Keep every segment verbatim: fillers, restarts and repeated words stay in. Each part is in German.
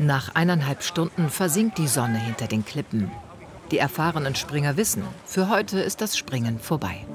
Nach eineinhalb Stunden versinkt die Sonne hinter den Klippen. Die erfahrenen Springer wissen, für heute ist das Springen vorbei.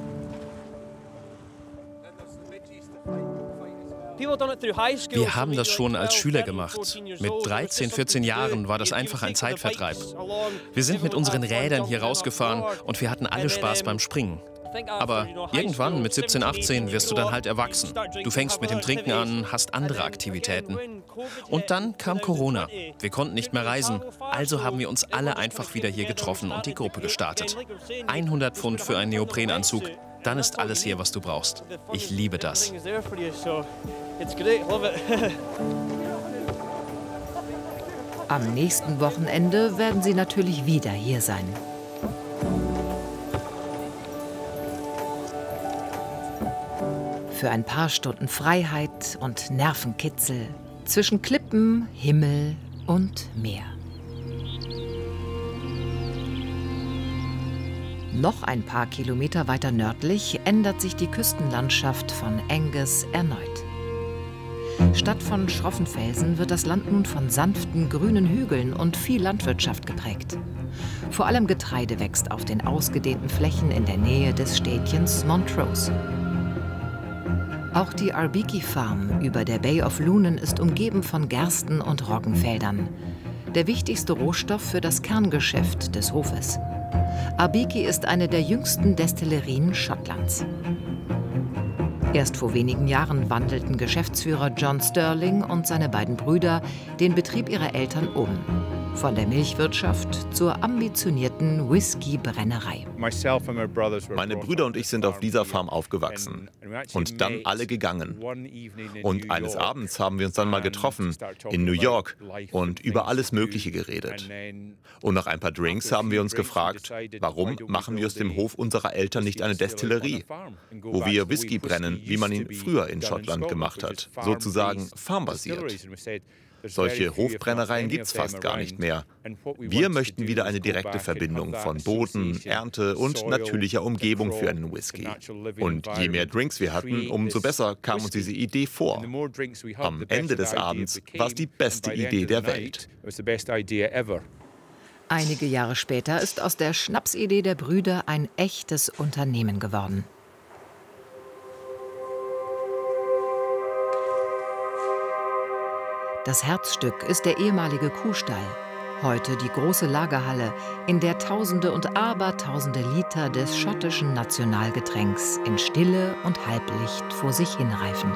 Wir haben das schon als Schüler gemacht. Mit dreizehn, vierzehn Jahren war das einfach ein Zeitvertreib. Wir sind mit unseren Rädern hier rausgefahren und wir hatten alle Spaß beim Springen. Aber irgendwann mit siebzehn, achtzehn wirst du dann halt erwachsen. Du fängst mit dem Trinken an, hast andere Aktivitäten. Und dann kam Corona. Wir konnten nicht mehr reisen. Also haben wir uns alle einfach wieder hier getroffen und die Gruppe gestartet. hundert Pfund für einen Neoprenanzug. Dann ist alles hier, was du brauchst. Ich liebe das. Am nächsten Wochenende werden sie natürlich wieder hier sein. Für ein paar Stunden Freiheit und Nervenkitzel zwischen Klippen, Himmel und Meer. Noch ein paar Kilometer weiter nördlich ändert sich die Küstenlandschaft von Angus erneut. Statt von schroffen Felsen wird das Land nun von sanften, grünen Hügeln und viel Landwirtschaft geprägt. Vor allem Getreide wächst auf den ausgedehnten Flächen in der Nähe des Städtchens Montrose. Auch die Arbiki Farm über der Bay of Lunen ist umgeben von Gersten- und Roggenfeldern. Der wichtigste Rohstoff für das Kerngeschäft des Hofes. Arbiki ist eine der jüngsten Destillerien Schottlands. Erst vor wenigen Jahren wandelten Geschäftsführer John Sterling und seine beiden Brüder den Betrieb ihrer Eltern um. Von der Milchwirtschaft zur ambitionierten Whisky-Brennerei. Meine Brüder und ich sind auf dieser Farm aufgewachsen und dann alle gegangen. Und eines Abends haben wir uns dann mal getroffen in New York und über alles Mögliche geredet. Und nach ein paar Drinks haben wir uns gefragt, warum machen wir aus dem Hof unserer Eltern nicht eine Destillerie, wo wir Whisky brennen, wie man ihn früher in Schottland gemacht hat, sozusagen farmbasiert. Solche Hofbrennereien gibt es fast gar nicht mehr. Wir möchten wieder eine direkte Verbindung von Boden, Ernte und natürlicher Umgebung für einen Whisky. Und je mehr Drinks wir hatten, umso besser kam uns diese Idee vor. Am Ende des Abends war es die beste Idee der Welt. Einige Jahre später ist aus der Schnapsidee der Brüder ein echtes Unternehmen geworden. Das Herzstück ist der ehemalige Kuhstall, heute die große Lagerhalle, in der Tausende und Abertausende Liter des schottischen Nationalgetränks in Stille und Halblicht vor sich hinreifen.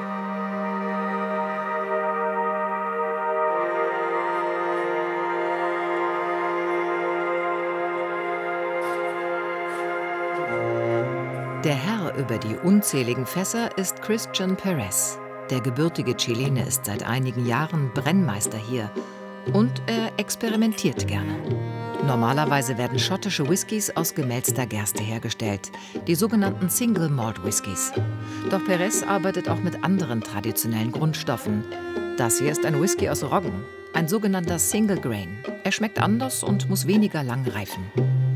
Der Herr über die unzähligen Fässer ist Christian Perez. Der gebürtige Chilene ist seit einigen Jahren Brennmeister hier und er experimentiert gerne. Normalerweise werden schottische Whiskys aus gemälzter Gerste hergestellt, die sogenannten Single Malt Whiskys. Doch Perez arbeitet auch mit anderen traditionellen Grundstoffen. Das hier ist ein Whisky aus Roggen, ein sogenannter Single Grain. Er schmeckt anders und muss weniger lang reifen.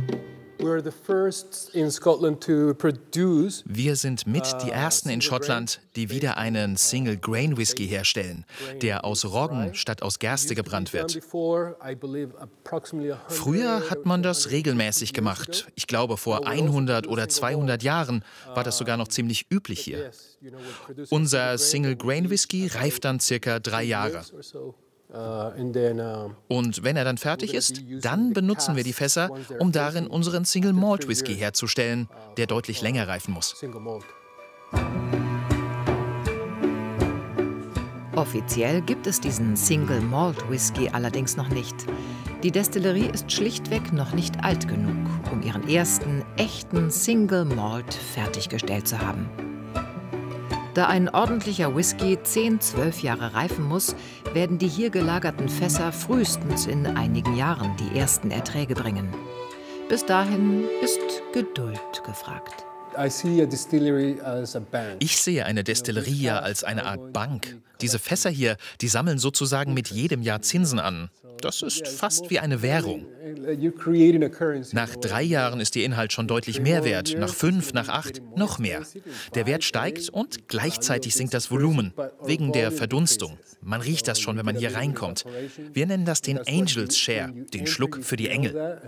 Wir sind mit die Ersten in Schottland, die wieder einen Single Grain Whisky herstellen, der aus Roggen statt aus Gerste gebrannt wird. Früher hat man das regelmäßig gemacht. Ich glaube, vor hundert oder zweihundert Jahren war das sogar noch ziemlich üblich hier. Unser Single Grain Whisky reift dann circa drei Jahre. Und wenn er dann fertig ist, dann benutzen wir die Fässer, um darin unseren Single Malt Whisky herzustellen, der deutlich länger reifen muss. Offiziell gibt es diesen Single Malt Whisky allerdings noch nicht. Die Destillerie ist schlichtweg noch nicht alt genug, um ihren ersten echten Single Malt fertiggestellt zu haben. Da ein ordentlicher Whisky zehn, zwölf Jahre reifen muss, werden die hier gelagerten Fässer frühestens in einigen Jahren die ersten Erträge bringen. Bis dahin ist Geduld gefragt. Ich sehe eine Destillerie ja als eine Art Bank. Diese Fässer hier, die sammeln sozusagen mit jedem Jahr Zinsen an. Das ist fast wie eine Währung. Nach drei Jahren ist Ihr Inhalt schon deutlich mehr wert, nach fünf, nach acht noch mehr. Der Wert steigt und gleichzeitig sinkt das Volumen, wegen der Verdunstung. Man riecht das schon, wenn man hier reinkommt. Wir nennen das den Angels Share, den Schluck für die Engel.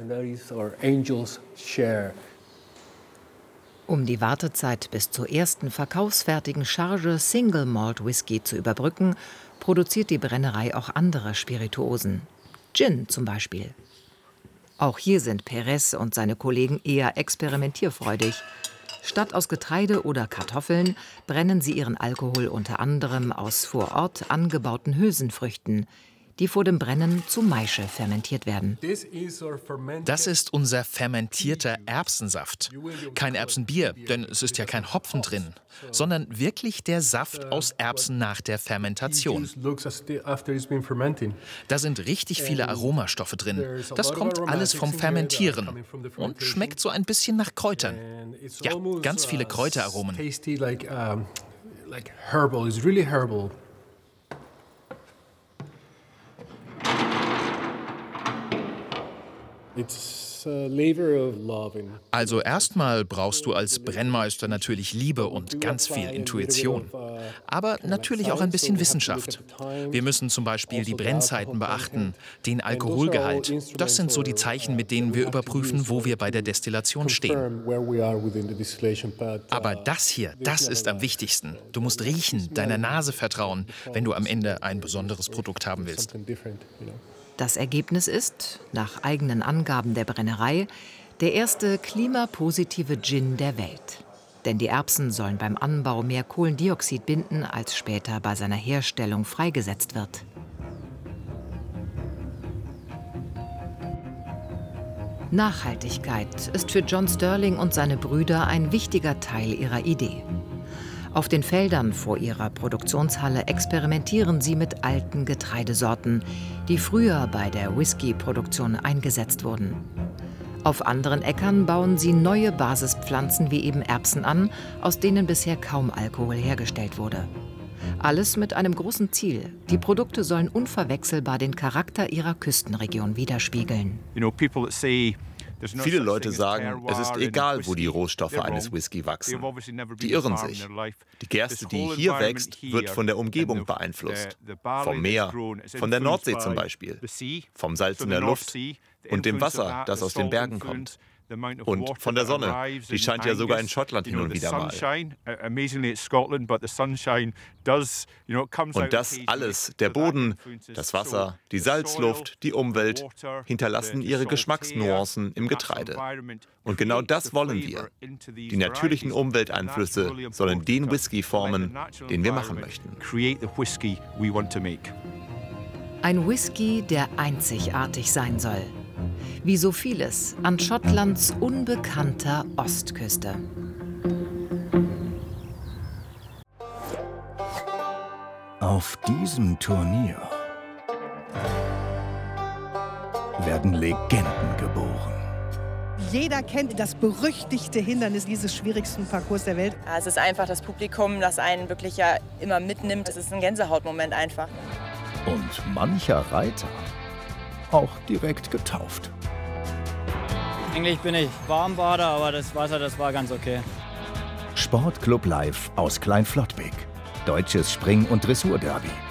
Um die Wartezeit bis zur ersten verkaufsfertigen Charge Single Malt Whisky zu überbrücken, produziert die Brennerei auch andere Spirituosen. Gin zum Beispiel. Auch hier sind Perez und seine Kollegen eher experimentierfreudig. Statt aus Getreide oder Kartoffeln brennen sie ihren Alkohol unter anderem aus vor Ort angebauten Hülsenfrüchten, die vor dem Brennen zu Maische fermentiert werden. Das ist unser fermentierter Erbsensaft. Kein Erbsenbier, denn es ist ja kein Hopfen drin, sondern wirklich der Saft aus Erbsen nach der Fermentation. Da sind richtig viele Aromastoffe drin. Das kommt alles vom Fermentieren und schmeckt so ein bisschen nach Kräutern. Ja, ganz viele Kräuteraromen. Also erstmal brauchst du als Brennmeister natürlich Liebe und ganz viel Intuition. Aber natürlich auch ein bisschen Wissenschaft. Wir müssen zum Beispiel die Brennzeiten beachten, den Alkoholgehalt. Das sind so die Zeichen, mit denen wir überprüfen, wo wir bei der Destillation stehen. Aber das hier, das ist am wichtigsten. Du musst riechen, deiner Nase vertrauen, wenn du am Ende ein besonderes Produkt haben willst. Das Ergebnis ist, nach eigenen Angaben der Brennerei, der erste klimapositive Gin der Welt. Denn die Erbsen sollen beim Anbau mehr Kohlendioxid binden, als später bei seiner Herstellung freigesetzt wird. Nachhaltigkeit ist für John Sterling und seine Brüder ein wichtiger Teil ihrer Idee. Auf den Feldern vor ihrer Produktionshalle experimentieren sie mit alten Getreidesorten, die früher bei der Whisky-Produktion eingesetzt wurden. Auf anderen Äckern bauen sie neue Basispflanzen wie eben Erbsen an, aus denen bisher kaum Alkohol hergestellt wurde. Alles mit einem großen Ziel. Die Produkte sollen unverwechselbar den Charakter ihrer Küstenregion widerspiegeln. Viele Leute sagen, es ist egal, wo die Rohstoffe eines Whisky wachsen. Die irren sich. Die Gerste, die hier wächst, wird von der Umgebung beeinflusst. Vom Meer, von der Nordsee zum Beispiel, vom Salz in der Luft und dem Wasser, das aus den Bergen kommt. Und von der Sonne, die scheint ja sogar in Schottland hin und wieder mal. Und das alles, der Boden, das Wasser, die Salzluft, die Umwelt, hinterlassen ihre Geschmacksnuancen im Getreide. Und genau das wollen wir. Die natürlichen Umwelteinflüsse sollen den Whisky formen, den wir machen möchten. Ein Whisky, der einzigartig sein soll. Wie so vieles an Schottlands unbekannter Ostküste. Auf diesem Turnier werden Legenden geboren. Jeder kennt das berüchtigte Hindernis dieses schwierigsten Parcours der Welt. Ja, es ist einfach das Publikum, das einen wirklich ja immer mitnimmt. Es ist ein Gänsehautmoment einfach. Und mancher Reiter auch direkt getauft. Eigentlich bin ich Warmbader, aber das Wasser, das war ganz okay. Sportclub Live aus Kleinflottbek. Deutsches Spring- und Dressurderby.